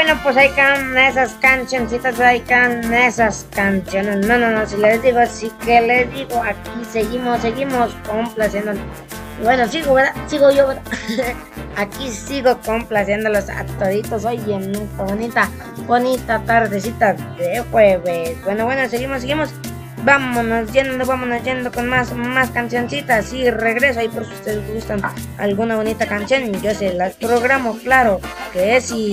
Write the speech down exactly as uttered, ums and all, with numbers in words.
bueno, pues hay can esas cancioncitas, hay can esas canciones. No, no, no, si les digo, sí que les digo, aquí seguimos, seguimos complaciendo. Bueno, sigo, ¿verdad? Sigo yo, ¿verdad? Aquí sigo complaciéndolos a toditos hoy en esta bonita, bonita tardecita de jueves. Bueno, bueno, seguimos, seguimos. Vámonos yendo, vámonos yendo con más, más cancioncitas y regreso ahí por si ustedes gustan alguna bonita canción. Yo se las programo, claro que sí.